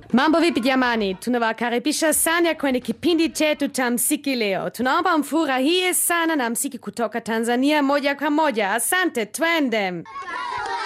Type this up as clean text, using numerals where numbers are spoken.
Mambo vipi jamani, tunawakaribisha sana kwenye kipindi chetu cha mziki leo. Tunaomba mfurahie sana na mziki kutoka Tanzania moja kwa moja. Asante, twende.